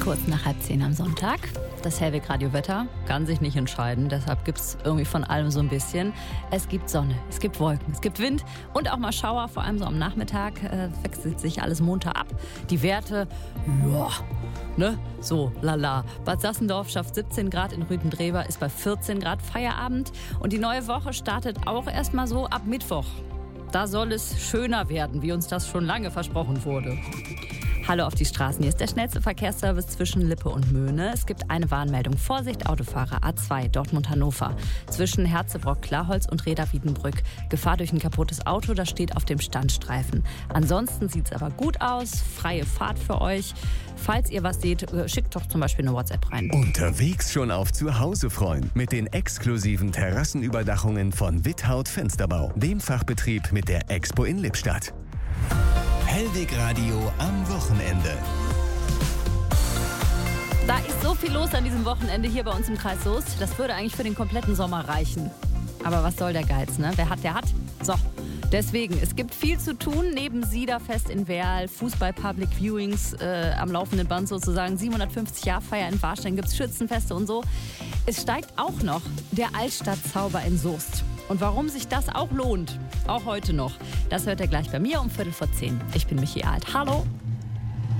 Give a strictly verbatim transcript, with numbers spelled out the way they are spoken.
Kurz nach halb zehn am Sonntag. Das Hellweg-Radio-Wetter kann sich nicht entscheiden, deshalb gibt es irgendwie von allem so ein bisschen. Es gibt Sonne, es gibt Wolken, es gibt Wind und auch mal Schauer, vor allem so am Nachmittag äh, wechselt sich alles munter ab. Die Werte, ja, ne, so, lala. Bad Sassendorf schafft siebzehn Grad, in Rüdendrewer ist bei vierzehn Grad Feierabend und die neue Woche startet auch erstmal so ab Mittwoch. Da soll es schöner werden, wie uns das schon lange versprochen wurde. Hallo auf die Straßen, hier ist der schnellste Verkehrsservice zwischen Lippe und Möhne. Es gibt eine Warnmeldung. Vorsicht, Autofahrer, A zwei, Dortmund-Hannover. Zwischen Herzebrock, Klarholz und Reda-Wiedenbrück. Gefahr durch ein kaputtes Auto, das steht auf dem Standstreifen. Ansonsten sieht es aber gut aus. Freie Fahrt für euch. Falls ihr was seht, schickt doch zum Beispiel eine WhatsApp rein. Unterwegs schon auf Zuhause freuen. Mit den exklusiven Terrassenüberdachungen von Withaut Fensterbau. Dem Fachbetrieb mit der Expo in Lippstadt. Hellweg Radio am Wochenende. Da ist so viel los an diesem Wochenende hier bei uns im Kreis Soest. Das würde eigentlich für den kompletten Sommer reichen. Aber was soll der Geiz, ne? Wer hat, der hat. So, deswegen, es gibt viel zu tun. Neben Siederfest in Werl, Fußball-Public Viewings äh, am laufenden Band sozusagen, siebenhundertfünfzig-Jahr-Feier in Warstein, gibt es Schützenfeste und so. Es steigt auch noch der Altstadtzauber in Soest. Und warum sich das auch lohnt, auch heute noch, das hört ihr gleich bei mir um Viertel vor zehn. Ich bin Michi Alt. Hallo!